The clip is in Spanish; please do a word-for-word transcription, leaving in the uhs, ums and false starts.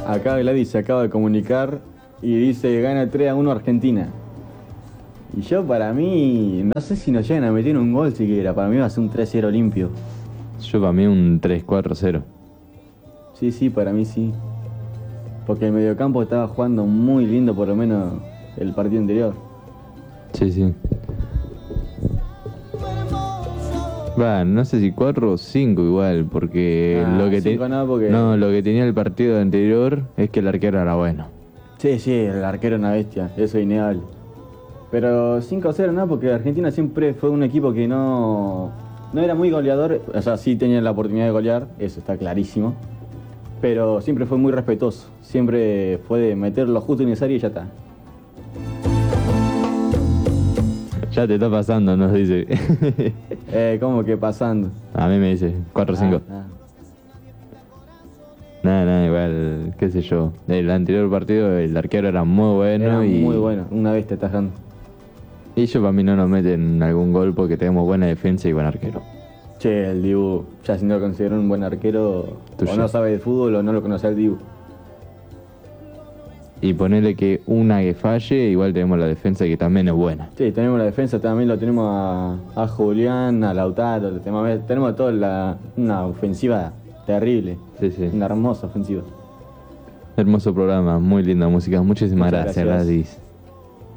Acá Gladys se acaba de comunicar y dice gana tres a uno Argentina. Y yo para mí, no sé si nos llegan a meter un gol siquiera, para mí va a ser un tres cero limpio. Yo para mí un tres cuatro cero. Sí, sí, para mí sí. Porque el mediocampo estaba jugando muy lindo por lo menos el partido anterior. Sí, sí. Va, no sé si cuatro o cinco igual, porque Ah, lo que te- cinco no, porque- no, lo que tenía el partido anterior es que el arquero era bueno. Sí, sí, el arquero es una bestia, eso es innegable. Pero cinco a cero no, porque Argentina siempre fue un equipo que no, no era muy goleador. O sea, sí tenía la oportunidad de golear, eso está clarísimo. Pero siempre fue muy respetuoso. Siempre fue de meter lo justo y necesario y ya está. Ya te está pasando, nos dice. Eh, ¿cómo que pasando? A mí me dice cuatro cinco. Ah, ah. Nada, nada, igual, qué sé yo. El anterior partido el arquero era muy bueno Era y... muy bueno, una bestia atajando. Y ellos para mí no nos meten algún gol porque tenemos buena defensa y buen arquero. Che, el Dibu, ya si no lo considero un buen arquero, Tuyo. o no sabe de fútbol o no lo conoce al Dibu. Y ponerle que una que falle, igual tenemos la defensa que también es buena. Sí, tenemos la defensa, también lo tenemos a, a Julián, a Lautaro, lo tenemos, tenemos toda la, una ofensiva terrible, Sí, sí. una hermosa ofensiva. Hermoso programa, muy linda música. Muchísimas Muchas gracias, gracias. Gladys.